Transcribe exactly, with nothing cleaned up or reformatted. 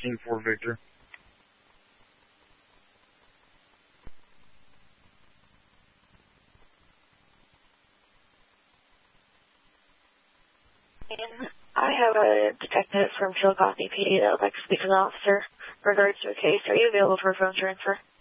fourteen for Victor. I have a detective from Chillicothe P D that would like to speak to an officer in regards to a case. Are you available for a phone transfer?